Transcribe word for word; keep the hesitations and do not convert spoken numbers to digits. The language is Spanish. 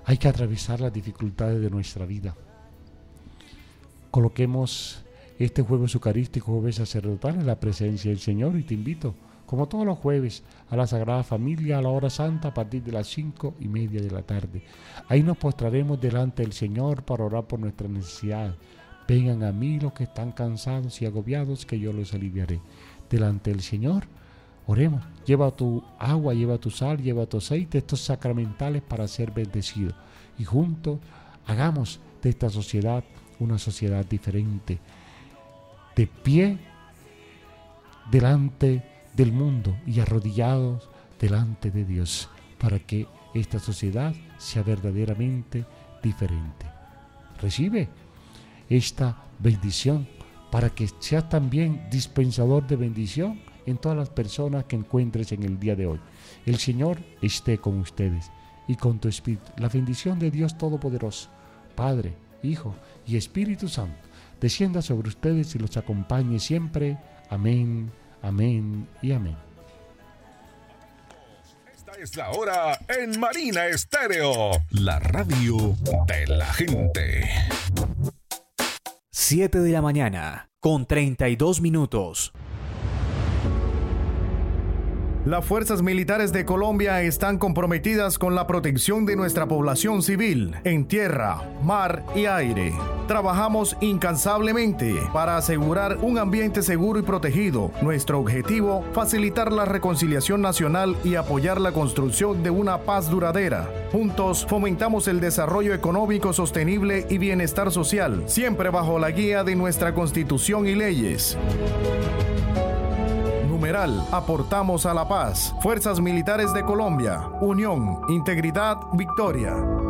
Hay que atravesar las dificultades de nuestra vida. Coloquemos este jueves eucarístico, jueves sacerdotal, en la presencia del Señor, y te invito, como todos los jueves, a la Sagrada Familia a la hora santa a partir de las cinco y media de la tarde. Ahí nos postraremos delante del Señor para orar por nuestras necesidades. Vengan a mí los que están cansados y agobiados, que yo los aliviaré. Delante del Señor, oremos. Lleva tu agua, lleva tu sal, lleva tu aceite, estos sacramentales para ser bendecidos. Y juntos hagamos de esta sociedad una sociedad diferente, de pie delante del mundo y arrodillados delante de Dios, para que esta sociedad sea verdaderamente diferente. Recibe esta bendición para que seas también dispensador de bendición en todas las personas que encuentres en el día de hoy. El Señor esté con ustedes y con tu espíritu. La bendición de Dios Todopoderoso, Padre, Hijo y Espíritu Santo, descienda sobre ustedes y los acompañe siempre. Amén, amén y amén. Esta es la hora en Marina Estéreo, la radio de la gente. siete de la mañana, con treinta y dos minutos. Las fuerzas militares de Colombia están comprometidas con la protección de nuestra población civil en tierra, mar y aire. Trabajamos incansablemente para asegurar un ambiente seguro y protegido. Nuestro objetivo, facilitar la reconciliación nacional y apoyar la construcción de una paz duradera. Juntos fomentamos el desarrollo económico sostenible y bienestar social, siempre bajo la guía de nuestra Constitución y leyes. Numeral, aportamos a la paz. Fuerzas Militares de Colombia. Unión, integridad, victoria.